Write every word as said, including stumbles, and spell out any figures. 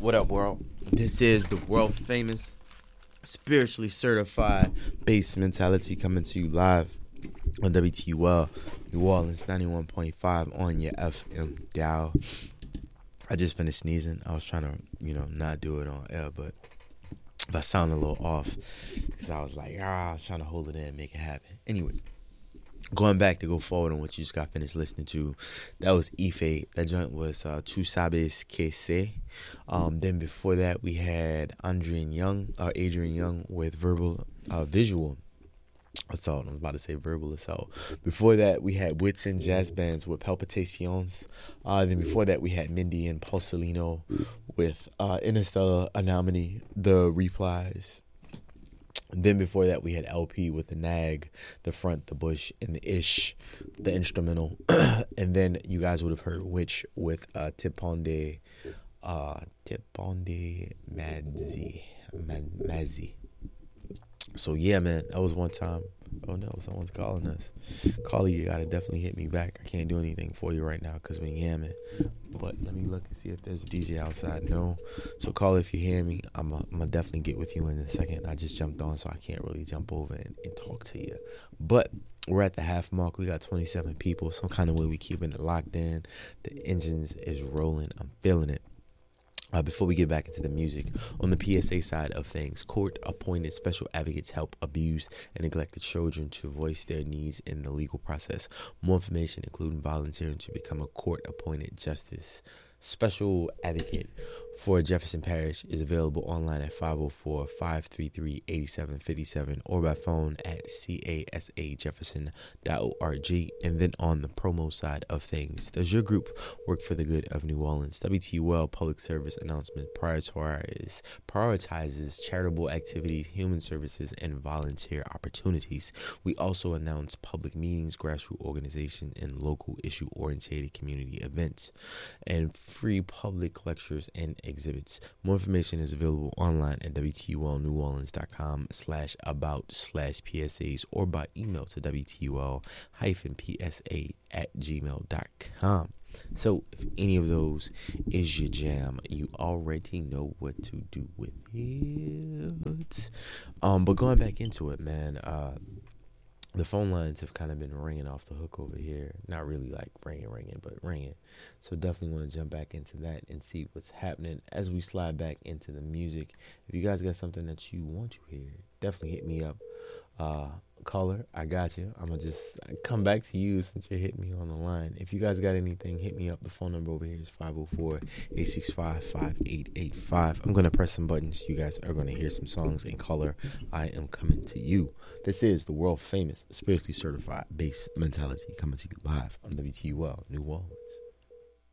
What up, world? This is the world famous, spiritually certified bass mentality coming to you live on W T U L, New Orleans ninety-one point five on your F M dial. I just finished sneezing. I was trying to, you know, not do it on air, but if I sound a little off, because I was like, ah, I was trying to hold it in and make it happen. Anyway, going back to go forward on what you just got finished listening to, that was Ife. That joint was uh, Tu Sabes Que Se. Um, then before that, we had Adrian Young, uh, Adrian Young with Verbal uh, Visual Assault. I was about to say Verbal Assault. Before that, we had Whitson Jazz Bands with Palpitations. Uh, then before that, we had Mindy and Paulsolino with uh, Interstellar Anomaly, The Replies. Then before that, we had L P with the Nag, the Front, the Bush, and the Ish, the instrumental. And then you guys would have heard Witch with uh, Tiponde, uh, Tiponde Madzi, Mazzi. So yeah, man, that was one time. Oh no, someone's calling us. Carly, you gotta definitely hit me back. I can't do anything for you right now because we yamming. But let me look and see if there's a D J outside. No. So Carly, if you hear me, I'm gonna definitely get with you in a second. I just jumped on, so I can't really jump over and, and talk to you. But we're at the half mark. We got twenty-seven people. Some kind of way we keeping it locked in. The engines is rolling. I'm feeling it. Uh, before we get back into the music, on the P S A side of things, court-appointed special advocates help abused and neglected children to voice their needs in the legal process. More information, including volunteering to become a court-appointed justice special advocate for Jefferson Parish, is available online at five oh four, five three three, eight seven five seven or by phone at casa jefferson dot org. And then on the promo side of things, does your group work for the good of New Orleans? W T U L Public Service Announcement prioritizes, prioritizes charitable activities, human services, and volunteer opportunities. We also announce public meetings, grassroots organization, and local issue-oriented community events, and free public lectures and exhibits. More information is available online at W T U L New Orleans dot com slash about slash P S As or by email to W T U L hyphen P S A at gmail dot com. So if any of those is your jam, you already know what to do with it. Um, but going back into it, man, uh, the phone lines have kind of been ringing off the hook over here. Not really like ringing, ringing, but ringing. So definitely want to jump back into that and see what's happening as we slide back into the music. If you guys got something that you want to hear, definitely hit me up. Uh, caller, I got you. I'm going to just come back to you since you're hitting me on the line. If you guys got anything, hit me up. The phone number over here is five oh four, eight six five, five eight eight five. I'm going to press some buttons. You guys are going to hear some songs. And caller, I am coming to you. This is the world famous, spiritually certified bass mentality coming to you live on W T U L New Orleans.